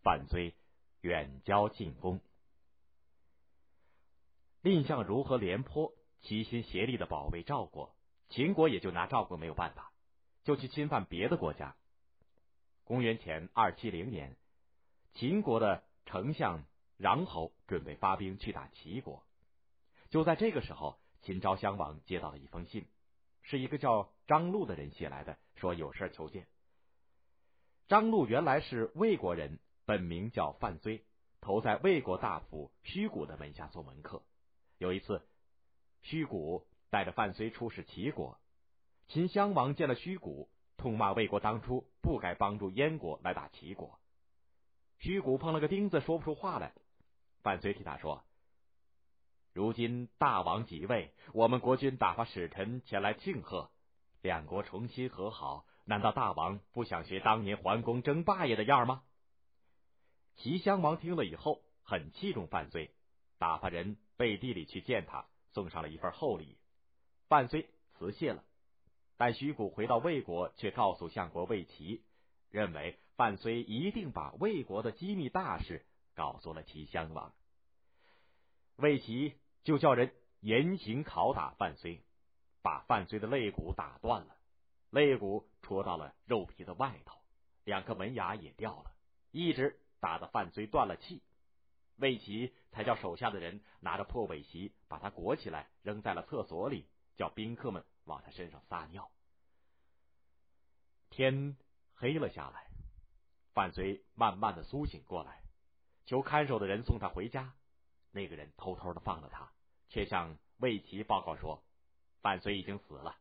范睢远交近攻。蔺相如和廉颇齐心协力的保卫赵国，秦国也就拿赵国没有办法，就去侵犯别的国家。公元前270年，秦国的丞相穰侯准备发兵去打齐国。就在这个时候，秦昭襄王接到了一封信，是一个叫张禄的人写来的，说有事求见。张禄原来是魏国人，本名叫范睢，投在魏国大夫虚谷的门下做门客。有一次，虚谷带着范睢出使齐国，秦襄王见了虚谷，痛骂魏国当初不该帮助燕国来打齐国。虚谷碰了个钉子，说不出话来。范睢替他说，如今大王即位，我们国君打发使臣前来庆贺，两国重新和好，难道大王不想学当年桓公争霸业的样吗？齐襄王听了以后很器重范睢，打发人背地里去见他，送上了一份厚礼。范睢辞谢了，但虚谷回到魏国，却告诉相国魏齐，认为范睢一定把魏国的机密大事告诉了齐襄王。魏齐就叫人严刑拷打范睢，把范睢的肋骨打断了，肋骨戳到了肉皮的外头，2颗门牙也掉了，一直打得范睢断了气。魏齐才叫手下的人拿着破苇席把他裹起来，扔在了厕所里，叫宾客们往他身上撒尿。天黑了下来，范睢慢慢的苏醒过来，求看守的人送他回家。那个人偷偷的放了他，却向魏齐报告说，范睢已经死了。